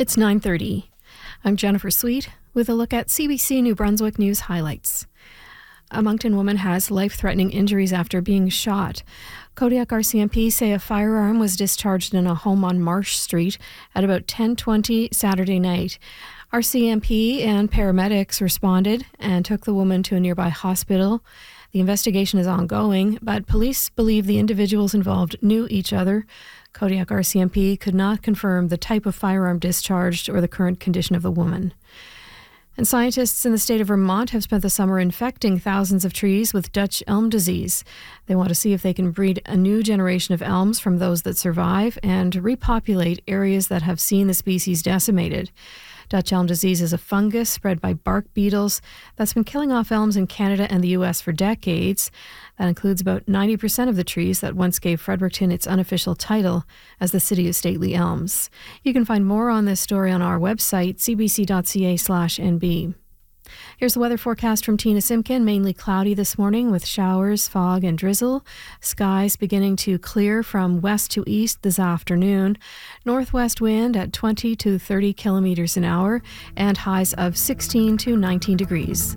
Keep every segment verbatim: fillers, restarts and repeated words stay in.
It's nine thirty. I'm Jennifer Sweet with a look at C B C New Brunswick News highlights. A Moncton woman has life-threatening injuries after being shot. Kodiak R C M P say a firearm was discharged in a home on Marsh Street at about ten twenty Saturday night. R C M P and paramedics responded and took the woman to a nearby hospital. The investigation is ongoing, but police believe the individuals involved knew each other. Kodiak R C M P could not confirm the type of firearm discharged or the current condition of the woman. And scientists in the state of Vermont have spent the summer infecting thousands of trees with Dutch elm disease. They want to see if they can breed a new generation of elms from those that survive and repopulate areas that have seen the species decimated. Dutch elm disease is a fungus spread by bark beetles that's been killing off elms in Canada and the U S for decades. That includes about ninety percent of the trees that once gave Fredericton its unofficial title as the City of Stately Elms. You can find more on this story on our website, c b c dot c a slash n b. Here's the weather forecast from Tina Simkin. Mainly cloudy this morning with showers, fog and drizzle. Skies beginning to clear from west to east this afternoon. Northwest wind at twenty to thirty kilometers an hour and highs of sixteen to nineteen degrees.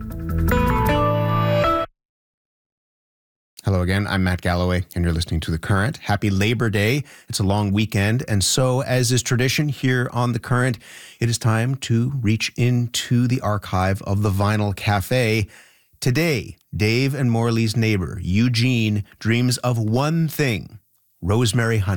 Hello again, I'm Matt Galloway, and you're listening to The Current. Happy Labor Day. It's a long weekend, and so, as is tradition here on The Current, it is time to reach into the archive of the Vinyl Cafe. Today, Dave and Morley's neighbor, Eugene, dreams of one thing: rosemary honey.